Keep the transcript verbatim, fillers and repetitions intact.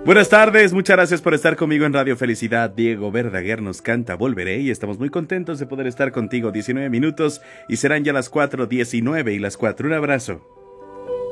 Buenas tardes, muchas gracias por estar conmigo en Radio Felicidad. Diego Verdaguer nos canta Volveré y estamos muy contentos de poder estar contigo diecinueve minutos y serán ya las cuatro diecinueve y las cuatro. Un abrazo.